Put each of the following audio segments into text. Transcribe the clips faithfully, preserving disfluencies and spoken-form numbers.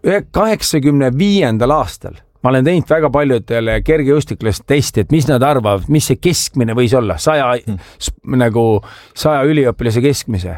kaheksakümne viiendal aastal ma olen teinud väga paljudele kergejõustiklased testi, et mis nad arvavad, mis see keskmine võis olla, saja, hmm. nagu saja üliõpilase keskmise.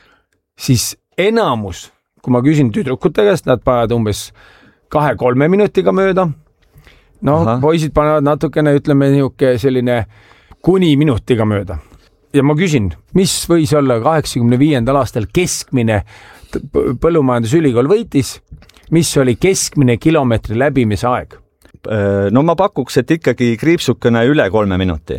Siis enamus, kui ma küsin tüdrukute käest, nad panevad umbes kahe-kolme minutiga mööda. No, Aha. poisid panevad natukene, ütleme, niuke selline kuni minutiga mööda. Ja ma küsin, mis võis olla kaheksakümne viiendal aastal keskmine põllumajandusülikool võitis, mis oli keskmine kilomeetri läbimise aeg? No ma pakuks, et ikkagi kriipsukene üle kolme minuti.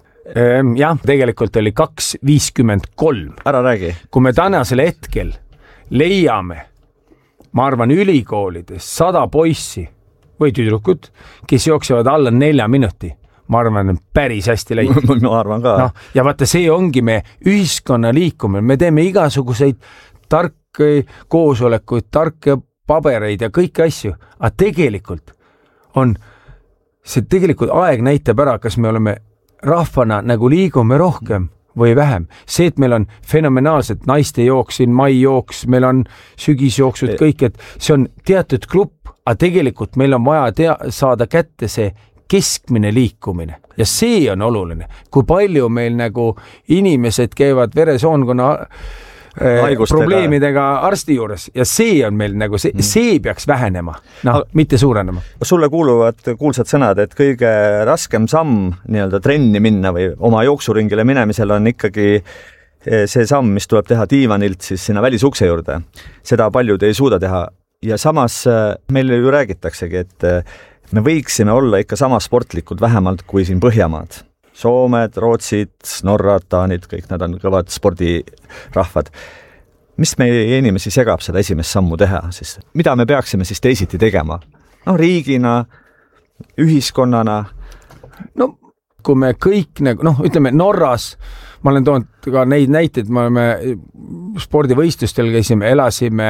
Jah, tegelikult oli kaks viiskümmend kolm. Ära räägi. Kui me tänasel hetkel leiame, ma arvan, ülikoolides sada poissi või tüdrukut, kes jooksevad alla nelja minuti, ma arvan, päris hästi leid. Ma arvan ka. No, ja vaata, see ongi me ühiskonna liikumine. Me teeme igasuguseid tarki koosolekuid, tarke pabereid ja kõiki asju, aga tegelikult on see tegelikult aeg näitab ära, kas me oleme rahvana nagu liigume rohkem või vähem. See, et meil on fenomenaalselt naiste jooks, siin mai jooks, meil on sügisjooksud kõik, et see on teatud grupp, aga tegelikult meil on vaja tea, saada kätte see keskmine liikumine ja see on oluline. Kui palju meil nagu inimesed käivad veresoonkonna Haigustega. Probleemidega arsti juures ja see on meil nagu, see, see peaks vähenema, noh, mitte suurenema. Sulle kuuluvad kuulsad sõnad, et kõige raskem samm nii-öelda trenni minna või oma jooksuringile minemisel on ikkagi see samm, mis tuleb teha diivanilt siis sinna välisukse juurde. Seda paljud ei suuda teha ja samas meil ju räägitaksegi, et me võiksime olla ikka sama sportlikud vähemalt kui siin Põhjamaad. Soomed, Rootsid, Norrad, Taanid, kõik nad on kõvad spordirahvad. Mis meie inimesi segab seda esimest sammu teha? Siis, mida me peaksime siis teisiti tegema? No riigina, ühiskonnana? No kui me kõik, noh, ütleme Norras, ma olen toonud ka neid näiteid, me oleme spordivõistlustel käisime, elasime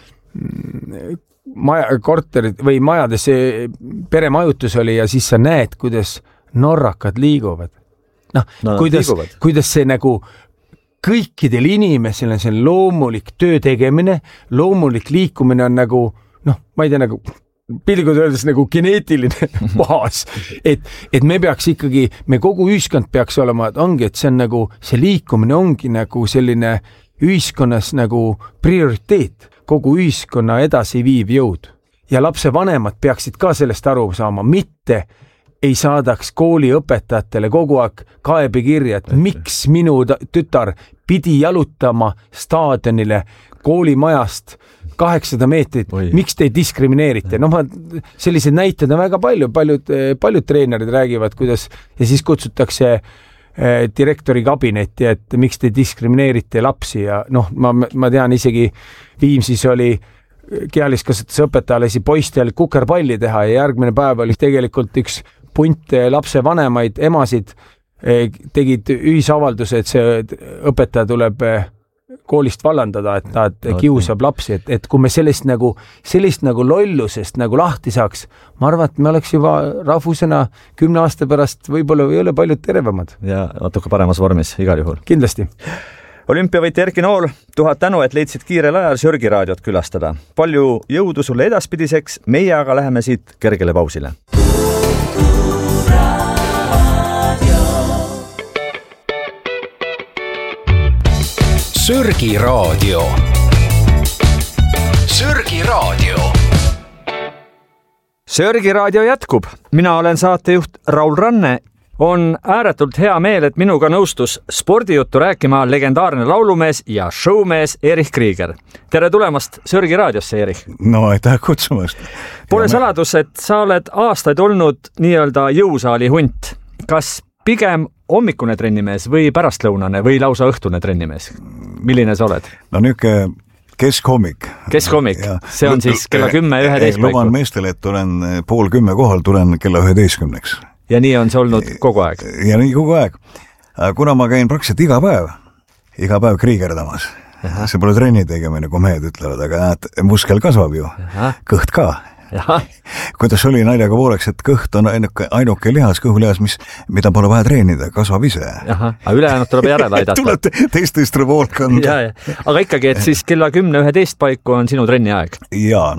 maja, korterid või majades peremajutus oli ja siis sa näed, kuidas norrakad liiguvad. Noh, no, kuidas, kuidas see nagu kõikidel inimesel on see loomulik töö tegemine, loomulik liikumine on nagu, noh, ma ei tea, nagu pilgud öeldes nagu geneetiline baas, et, et me peaks ikkagi, me kogu ühiskond peaks olema, et ongi, et see on nagu, see liikumine ongi nagu selline ühiskonnas nagu prioriteet, kogu ühiskonna edasi viiv jõud. Ja lapse vanemad peaksid ka sellest aru saama, mitte ei saadaks kooliõpetajatele kogu aeg kaebekirja, et miks minu tütar pidi jalutama staadionile koolimajast kaheksasada meetrit, Oi. Miks te diskrimineerite? No ma, sellised näited on väga palju, paljud, paljud treenerid räägivad, kuidas ja siis kutsutakse direktori kabinetti, et miks te diskrimineerite lapsi ja noh, ma, ma tean isegi Viimsis oli kealiskasutuse õpetaja lasi poistel kukerpalli teha ja järgmine päev oli tegelikult üks punt lapse vanemaid, emasid tegid ühisavalduse, et see õpetaja tuleb koolist vallandada, et ta kiusab lapsi, et, et kui me sellist nagu, sellist nagu lollusest nagu lahti saaks, ma arvan, et me oleks juba rahvusena kümne aasta pärast võib-olla ei ole paljud tervemad. Ja natuke paremas vormis igal juhul. Kindlasti. Olümpiavõitja Erki Nool, tuhat tänu, et leidsid kiirel ajal Sörgi raadiot külastada. Palju jõudu sulle edaspidiseks, meie aga läheme siit kergele pausile. Sörgi raadio. Sörgi raadio. Sörgi raadio jätkub. Mina olen saatejuht Raul Ranne. On ääretult hea meel, et minuga nõustus spordijuttu rääkima legendaarne laulumees ja showmees Erich Krieger. Tere tulemast Sörgi raadiosse, Erich. No, aitäh kutsumast. Pole saladus, et sa oled aastaid olnud nii-öelda jõusaali hunt. Kas pigem hommikune trennimees või pärastlõunane või lausa õhtune trennimees? Milline sa oled? No niuke keskhommik. Keskhommik. See on siis kella kümme üheteist paiku. Luban meestele, et tulen pool kümme kohal, tulen kella üheteistkümneks. Ja nii on see olnud kogu aeg? Ja nii kogu aeg. Kuna ma käin praktiliselt iga päev, iga päev kriigerdamas. Aha. See pole trenni tegemine, kui mehed ütlevad, aga näed, muskel kasvab ju. Aha. Kõht ka. Aha. Kuidas oli naljaga pooleks, et kõht on ainuke, ainuke lihas, kõhulihas, mis, mida pole vaja treenida, kasvab ise. Aha. Aga ülejäänud tuleb järele aidata. Tulete teistest revoolkanda. Ja, ja. Aga ikkagi, et siis kella kümne üheteist paiku on sinu trenni aeg? Jaa.